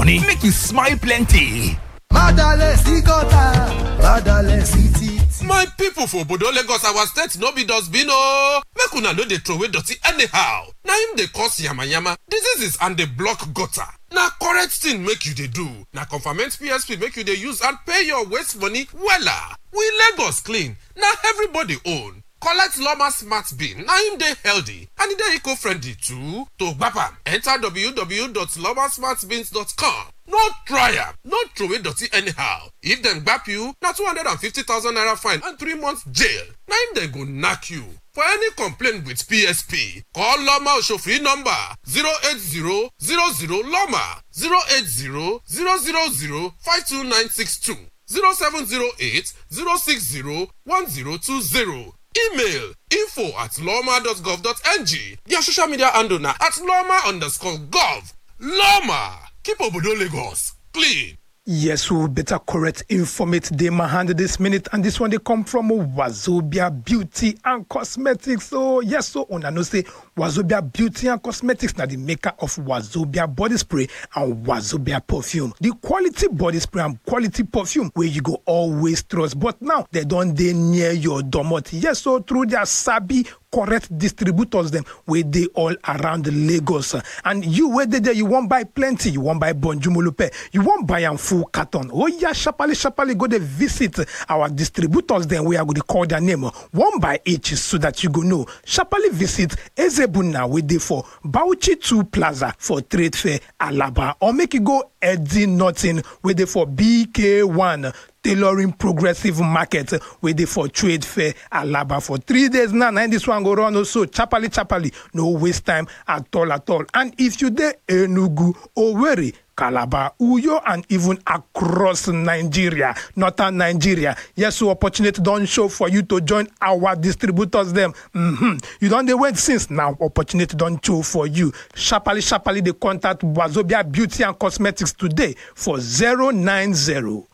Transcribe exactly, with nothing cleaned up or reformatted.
money, make you smile plenty. My people for Obodo Lagos, our state no be dustbin o. Make una no dey throw away dirty anyhow. Na him dey cause yamayama, diseases and dey block gutter. Na correct thing make you dey do. Na Confirmant P S P make you dey use and pay your waste money wella. We Lagos clean, na everybody own. Collect Loma Smart Bin, na him dey healthy and e dey eco-friendly too. To gbapam, enter w w w dot loma smart bins dot com. No try am, no throw away dirty anyhow. If dem gbap you, na two hundred fifty thousand naira fine and three months jail. Na him dem go knack you. For any complaint with P S P, call Loma Oshofri number zero eight zero zero zero Loma, zero eight zero zero zero zero five two nine six two, zero seven zero eight zero six zero one zero two zero. Email info at loma dot gov dot n g. Their social media handle na at loma underscore gov. Loma, keep Obodo Lagos clean. Yes, we better correct informate they my hand this minute, and this one they come from Wazobia Beauty and Cosmetics. So yes, so on I know say Wazobia Beauty and Cosmetics now the maker of Wazobia body spray and Wazobia perfume. The quality body spray and quality perfume where you go always trust. But now they don't they near your domot. Yes, so through their sabi correct distributors them where they all around Lagos. And you where they there you won't buy plenty, you won't buy Bonjumulupe, you won't buy them full carton. Oh yeah, sharply, sharply go to visit our distributors then we are going to call their name one by each so that you go know. Sharply visit Ezebuna we dey for Bauchi two Plaza for Trade Fair Alaba, or make you go Eddie Nothing we dey for B K one Tailoring Progressive Market where they for Trade Fair Alaba for three days now. And this one go run also chapali chapali, no waste time at all at all. And if you there Enugu, Owerri, Calabar, Uyo, and even across Nigeria, northern Nigeria, yes, so opportunity don't show for you to join our distributors them. Mm-hmm. You don't they wait since now opportunity don't show for you. Sharply, sharply they contact Wazobia Beauty and Cosmetics today for zero nine zero